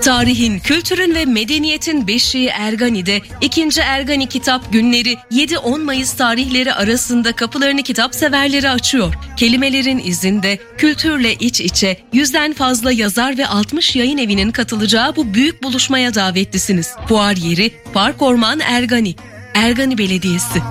Tarihin, kültürün ve medeniyetin beşiği Ergani'de 2. Ergani Kitap Günleri 7-10 Mayıs tarihleri arasında kapılarını kitap severlere açıyor. Kelimelerin izinde, kültürle iç içe 100'den fazla yazar ve 60 yayın evinin katılacağı bu büyük buluşmaya davetlisiniz. Fuar yeri Park Orman Ergani, Ergani Belediyesi.